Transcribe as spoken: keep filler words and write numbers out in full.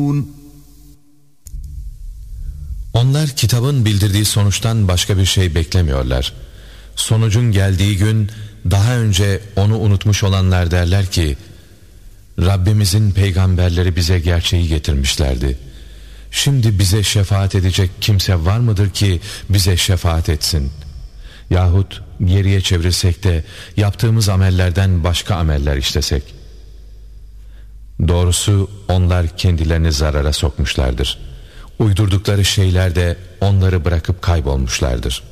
Onlar kitabın bildirdiği sonuçtan başka bir şey beklemiyorlar. Sonucun geldiği gün daha önce onu unutmuş olanlar derler ki, Rabbimizin peygamberleri bize gerçeği getirmişlerdi. Şimdi bize şefaat edecek kimse var mıdır ki bize şefaat etsin? Yahut geriye çevrilsek de yaptığımız amellerden başka ameller işlesek. Doğrusu onlar kendilerini zarara sokmuşlardır. Uydurdukları şeyler de onları bırakıp kaybolmuşlardır.